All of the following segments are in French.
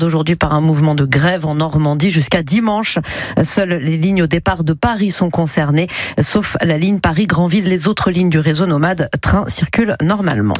d'aujourd'hui par un mouvement de grève en Normandie jusqu'à dimanche. Seules les lignes au départ de Paris sont concernées, sauf la ligne Paris-Granville. Les autres lignes du réseau Nomade train circulent normalement.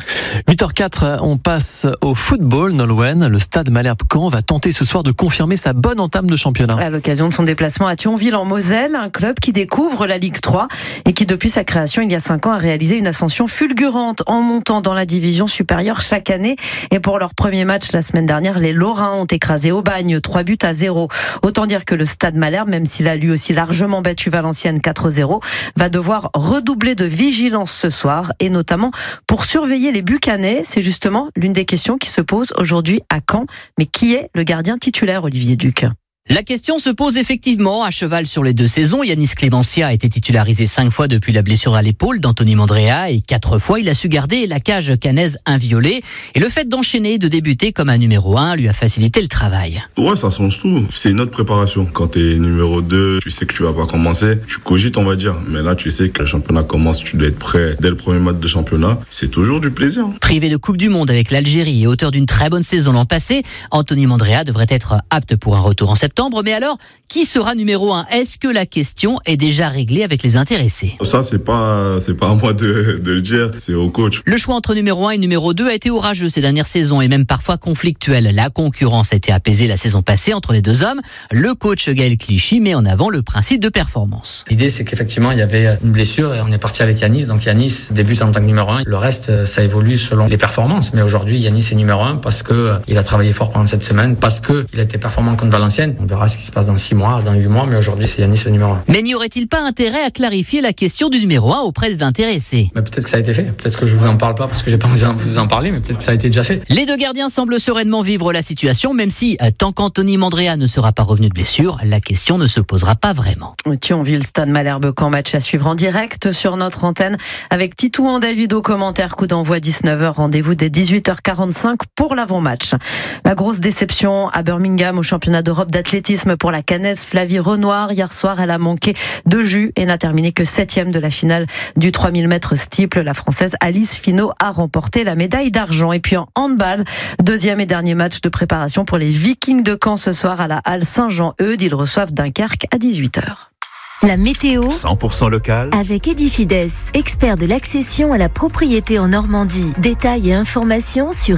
8h04, on passe au football. Nolwenn, le Stade Malherbe-Caen va tenter ce soir de confirmer sa bonne entame de championnat. À l'occasion de son déplacement à Thionville en Moselle, un club qui découvre la Ligue 3 et qui depuis sa création il y a 5 ans a réalisé une ascension fulgurante en montant dans la division supérieure chaque année. Et pour leur premier match la semaine dernière, les Lorrains ont écrasé Aubagne 3-0. Autant dire que le Stade Malherbe, même s'il a lui aussi largement battu Valenciennes 4-0, va devoir redoubler de vigilance ce soir et notamment pour surveiller les Buccanais. C'est justement l'une des questions qui se pose aujourd'hui à Caen. Mais qui est le gardien titulaire, Olivier Duc ? La question se pose effectivement. À cheval sur les 2 saisons, Yanis Clémentia a été titularisé 5 fois depuis la blessure à l'épaule d'Anthony Mandrea et 4 fois il a su garder la cage caennaise inviolée. Et le fait d'enchaîner, de débuter comme un numéro 1 lui a facilité le travail. Ouais, ça change tout. C'est une autre préparation. Quand t'es numéro 2, tu sais que tu vas pas commencer. Tu cogites, on va dire. Mais là, tu sais que le championnat commence, tu dois être prêt dès le premier match de championnat. C'est toujours du plaisir. Privé de Coupe du Monde avec l'Algérie et auteur d'une très bonne saison l'an passé, Anthony Mandrea devrait être apte pour un retour en septembre. Mais alors, qui sera numéro 1 ? Est-ce que la question est déjà réglée avec les intéressés ? Ça, c'est pas à moi de le dire, c'est au coach. Le choix entre numéro 1 et numéro 2 a été orageux ces dernières saisons et même parfois conflictuel. La concurrence a été apaisée la saison passée entre les 2 hommes. Le coach Gaël Clichy met en avant le principe de performance. L'idée, c'est qu'effectivement, il y avait une blessure et on est parti avec Yanis. Donc Yanis débute en tant que numéro 1. Le reste, ça évolue selon les performances. Mais aujourd'hui, Yanis est numéro 1 parce qu'il a travaillé fort pendant cette semaine, parce qu'il a été performant contre Valenciennes. On verra ce qui se passe dans 6 mois, dans 8 mois, mais aujourd'hui c'est Yanis le numéro 1. Mais n'y aurait-il pas intérêt à clarifier la question du numéro 1 auprès des intéressés ? Mais peut-être que ça a été fait, peut-être que je vous en parle pas parce que j'ai pas envie de vous en parler, mais peut-être que ça a été déjà fait. Les 2 gardiens semblent sereinement vivre la situation, même si tant qu'Anthony Mandrea ne sera pas revenu de blessure, la question ne se posera pas vraiment. Thionville, Stade Malherbe-Caen, match à suivre en direct sur notre antenne avec Titouan David au commentaire, coup d'envoi 19h, rendez-vous dès 18h45 pour l'avant-match. La grosse déception à Birmingham au championnat d'Europe d'athlétisme pour la Caennaise Flavie Renoir. Hier soir, elle a manqué de jus et n'a terminé que 7e de la finale du 3000 mètres steeple. La Française Alice Finot a remporté la médaille d'argent. Et puis en handball, 2e et dernier match de préparation pour les Vikings de Caen ce soir à la Halle Saint-Jean-Eudes. Ils reçoivent Dunkerque à 18h. La météo 100% local avec Edifides, expert de l'accession à la propriété en Normandie. Détails et informations sur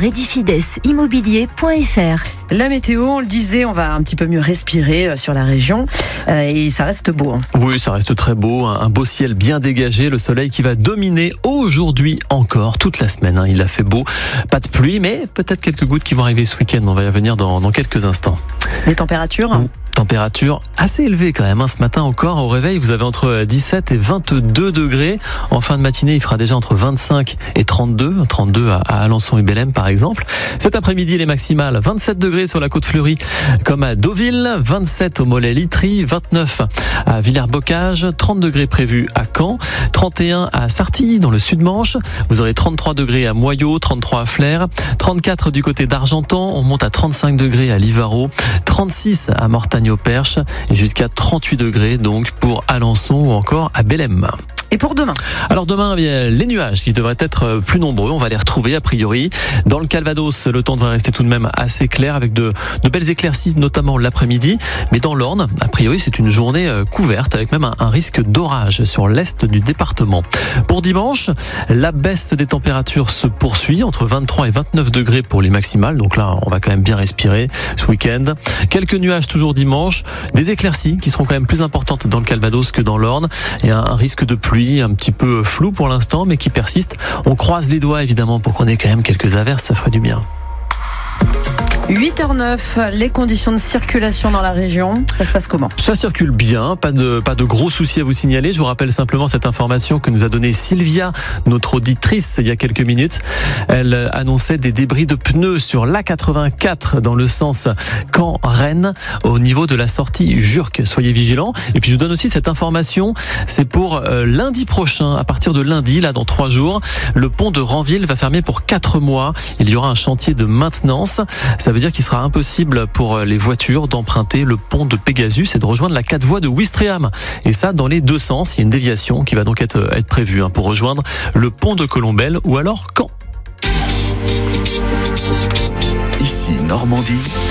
edifidesimmobilier.fr. La météo, on le disait, on va un petit peu mieux respirer sur la région et ça reste beau. Oui, ça reste très beau, un beau ciel bien dégagé, le soleil qui va dominer aujourd'hui encore, toute la semaine. Il a fait beau, pas de pluie, mais peut-être quelques gouttes qui vont arriver ce week-end. On va y revenir dans quelques instants. Les températures Température assez élevée quand même. Ce matin encore, au réveil, vous avez entre 17 et 22 degrés. En fin de matinée, il fera déjà entre 25 et 32. 32 à Alençon et Bellem, par exemple. Cet après-midi, les maximales. 27 degrés sur la côte fleurie, comme à Deauville. 27 au Mollet-Litry. 29 à Villers-Bocage. 30 degrés prévus à Caen. 31 à Sartilly, dans le Sud-Manche. Vous aurez 33 degrés à Moyaux. 33 à Flers. 34 du côté d'Argentan. On monte à 35 degrés à Livarot. 36 à Mortagne-au-Perche et jusqu'à 38 degrés donc pour Alençon ou encore à Bellem. Et pour demain ? Alors demain, les nuages qui devraient être plus nombreux, on va les retrouver a priori. Dans le Calvados, le temps devrait rester tout de même assez clair avec de belles éclaircies, notamment l'après-midi. Mais dans l'Orne, a priori, c'est une journée couverte avec même un risque d'orage sur l'est du département. Pour dimanche, la baisse des températures se poursuit entre 23 et 29 degrés pour les maximales. Donc là, on va quand même bien respirer ce week-end. Quelques nuages toujours dimanche, des éclaircies qui seront quand même plus importantes dans le Calvados que dans l'Orne et un risque de pluie un petit peu flou pour l'instant mais qui persiste. On croise les doigts évidemment pour qu'on ait quand même quelques averses, ça ferait du bien. 8h09, les conditions de circulation dans la région, ça se passe comment ? Ça circule bien, pas de gros soucis à vous signaler. Je vous rappelle simplement cette information que nous a donnée Sylvia, notre auditrice, il y a quelques minutes. Elle annonçait des débris de pneus sur l'A84 dans le sens Caen-Rennes au niveau de la sortie Jurques. Soyez vigilants. Et puis je vous donne aussi cette information, c'est pour lundi prochain, à partir de lundi, là dans 3 jours, le pont de Ranville va fermer pour 4 mois. Il y aura un chantier de maintenance. Ça veut dire qu'il sera impossible pour les voitures d'emprunter le pont de Pégasus et de rejoindre la 4 voies de Ouistreham. Et ça, dans les 2 sens. Il y a une déviation qui va donc être prévue pour rejoindre le pont de Colombelle ou alors Caen. Ici Normandie.